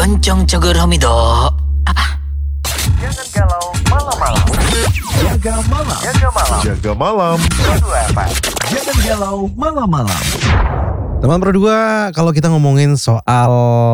Kencang cagar Hamida. Apa? Jangan galau malam-malam. Jaga malam. Jaga malam. Jaga malam. Produk apa? Jangan galau malam-malam. Teman berdua, kalau kita ngomongin soal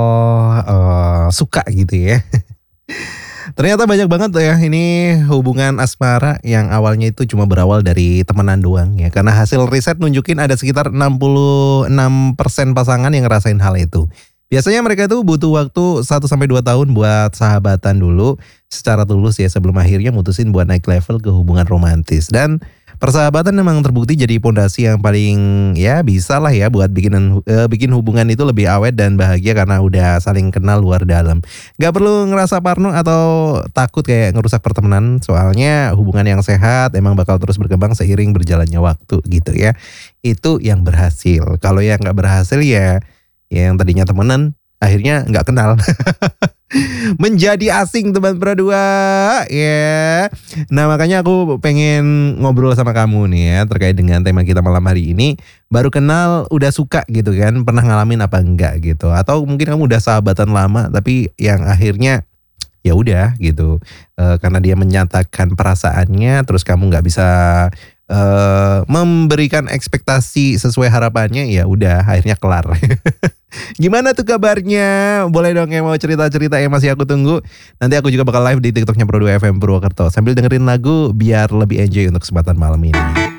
suka gitu ya. Ternyata banyak banget ya ini hubungan asmara yang awalnya itu cuma berawal dari temenan doang ya. Karena hasil riset nunjukin ada sekitar 66% pasangan yang ngerasain hal itu. Biasanya mereka tuh butuh waktu 1-2 tahun buat sahabatan dulu secara tulus ya sebelum akhirnya mutusin buat naik level ke hubungan romantis. Dan persahabatan memang terbukti jadi pondasi yang paling ya bisa lah ya buat bikin hubungan itu lebih awet dan bahagia karena udah saling kenal luar dalam. Gak perlu ngerasa parno atau takut kayak ngerusak pertemanan, soalnya hubungan yang sehat emang bakal terus berkembang seiring berjalannya waktu gitu ya. Itu yang berhasil. Kalau yang gak berhasil ya yang tadinya temenan akhirnya nggak kenal. Menjadi asing teman berdua ya. Nah makanya aku pengen ngobrol sama kamu nih ya terkait dengan tema kita malam hari ini. Baru kenal udah suka gitu kan, pernah ngalamin apa enggak gitu, atau mungkin kamu udah sahabatan lama tapi yang akhirnya ya udah gitu, karena dia menyatakan perasaannya terus kamu nggak bisa memberikan ekspektasi sesuai harapannya, ya udah akhirnya kelar. Gimana tuh kabarnya? Boleh dong yang mau cerita-cerita yang masih aku tunggu. Nanti aku juga bakal live di TikToknya Pro2 FM Purwokerto sambil dengerin lagu biar lebih enjoy untuk kesempatan malam ini.